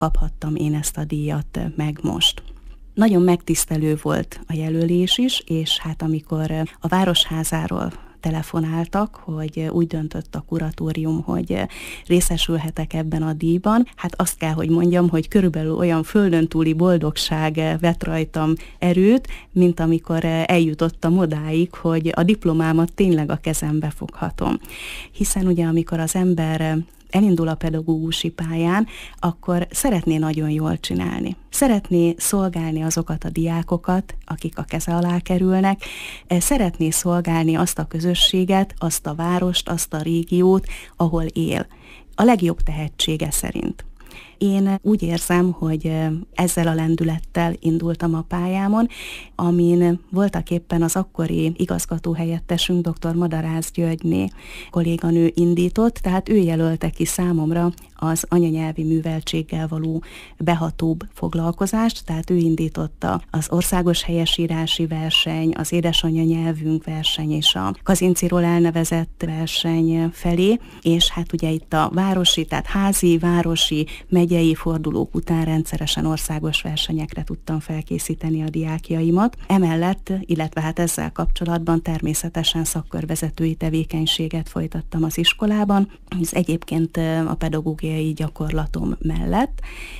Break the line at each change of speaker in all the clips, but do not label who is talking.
kaphattam én ezt a díjat meg most. Nagyon megtisztelő volt a jelölés is, és hát amikor a Városházáról telefonáltak, hogy úgy döntött a kuratórium, hogy részesülhetek ebben a díjban. Hát azt kell, hogy mondjam, hogy körülbelül olyan földön túli boldogság vett rajtam erőt, mint amikor eljutottam odáig, hogy a diplomámat tényleg a kezembe foghatom. Hiszen ugye amikor az ember elindul a pedagógusi pályán, akkor szeretné nagyon jól csinálni. Szeretné szolgálni azokat a diákokat, akik a keze alá kerülnek, szeretné szolgálni azt a közösséget, azt a várost, azt a régiót, ahol él. A legjobb tehetsége szerint. Én úgy érzem, hogy ezzel a lendülettel indultam a pályámon, amin voltaképpen az akkori igazgatóhelyettesünk, dr. Madarász Györgyné kolléganő indított, tehát ő jelölte ki számomra az anyanyelvi műveltséggel való behatóbb foglalkozást, tehát ő indította az országos helyesírási verseny, az édesanyanyelvünk verseny és a Kazinciról elnevezett verseny felé, és hát ugye itt a városi, tehát házi, városi, megyei fordulók után rendszeresen országos versenyekre tudtam felkészíteni a diákjaimat. Emellett, illetve hát ezzel kapcsolatban természetesen szakkörvezetői tevékenységet folytattam az iskolában, ez egyébként a pedagógiai gyakorlatom mellett,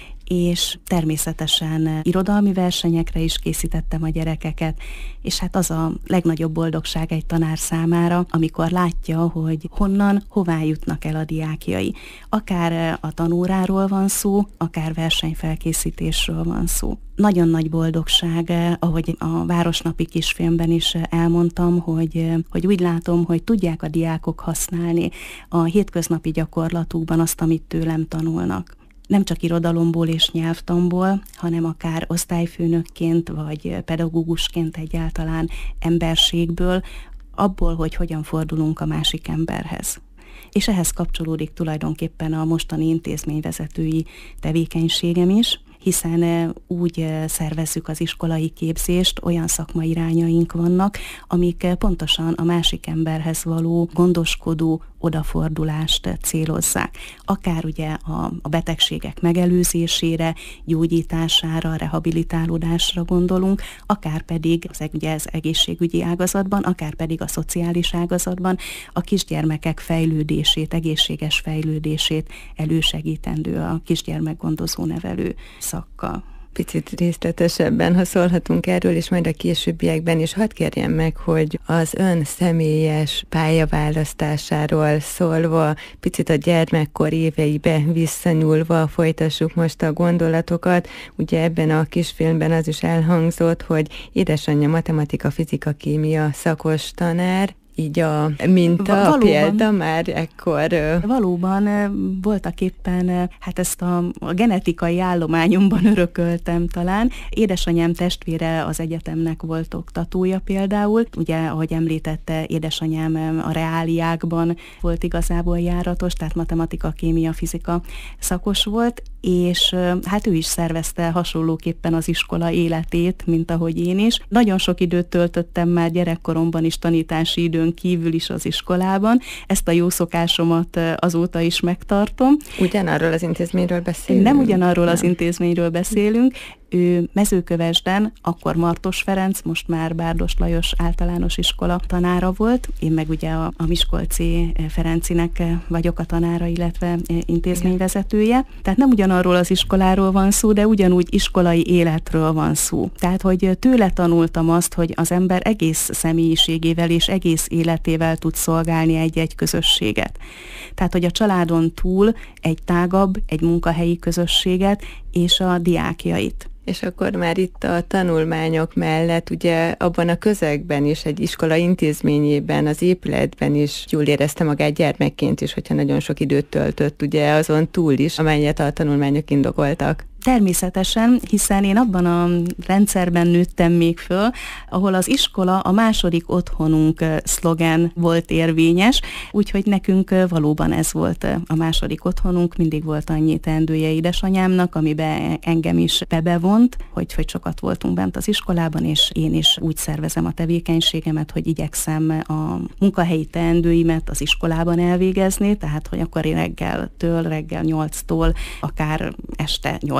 és természetesen irodalmi versenyekre is készítettem a gyerekeket, és hát az a legnagyobb boldogság egy tanár számára, amikor látja, hogy honnan, hová jutnak el a diákjai. Akár a tanóráról van szó, akár versenyfelkészítésről van szó. Nagyon nagy boldogság, ahogy a Városnapi kisfilmben is elmondtam, hogy úgy látom, hogy tudják a diákok használni a hétköznapi gyakorlatukban azt, amit tőlem tanulnak. Nem csak irodalomból és nyelvtanból, hanem akár osztályfőnökként, vagy pedagógusként egyáltalán emberségből, abból, hogy hogyan fordulunk a másik emberhez. És ehhez kapcsolódik tulajdonképpen a mostani intézményvezetői tevékenységem is, hiszen úgy szervezzük az iskolai képzést, olyan szakmairányaink vannak, amik pontosan a másik emberhez való gondoskodó odafordulást célozzák. Akár ugye a betegségek megelőzésére, gyógyítására, rehabilitálódásra gondolunk, akár pedig ugye az egészségügyi ágazatban, akár pedig a szociális ágazatban a kisgyermekek fejlődését, egészséges fejlődését elősegítendő a kisgyermekgondozó nevelő szakkal.
Picit részletesebben, ha szólhatunk erről, és majd a későbbiekben is hadd kérjem meg, hogy az ön személyes pályaválasztásáról szólva, picit a gyermekkor éveibe visszanyúlva folytassuk most a gondolatokat. Ugye ebben a kisfilmben az is elhangzott, hogy édesanyja matematika, fizika, kémia szakos tanár, így a minta, a példa már ekkor...
Valóban voltaképpen, hát ezt a genetikai állományomban örököltem talán. Édesanyám testvére az egyetemnek volt oktatója például. Ugye, ahogy említette, édesanyám a reáliákban volt igazából járatos, tehát matematika, kémia, fizika szakos volt, és hát ő is szervezte hasonlóképpen az iskola életét, mint ahogy én is. Nagyon sok időt töltöttem már gyerekkoromban is tanítási időn kívül is az iskolában. Ezt a jó szokásomat azóta is megtartom.
Ugyanarról az intézményről beszélünk?
Nem ugyanarról az intézményről beszélünk. Ő Mezőkövesden, akkor Martos Ferenc, most már Bárdos Lajos általános iskola tanára volt. Én meg ugye a Miskolci Ferencinek vagyok a tanára, illetve intézményvezetője. Tehát nem ugyanarról az iskoláról van szó, de ugyanúgy iskolai életről van szó. Tehát, hogy tőle tanultam azt, hogy az ember egész személyiségével és egész életével tud szolgálni egy-egy közösséget. Tehát, hogy a családon túl egy tágabb, egy munkahelyi közösséget és a diákjait.
És akkor már itt a tanulmányok mellett, ugye abban a közegben is, egy iskola intézményében, az épületben is jól érezte magát gyermekként is, hogyha nagyon sok időt töltött, ugye azon túl is, amelyet a tanulmányok indokoltak.
Természetesen, hiszen én abban a rendszerben nőttem még föl, ahol az iskola a második otthonunk szlogen volt érvényes, úgyhogy nekünk valóban ez volt a második otthonunk, mindig volt annyi teendője édesanyámnak, amiben engem is bevont, hogy sokat voltunk bent az iskolában, és én is úgy szervezem a tevékenységemet, hogy igyekszem a munkahelyi teendőimet az iskolában elvégezni, tehát hogy akkor én reggel 8-tól akár este 8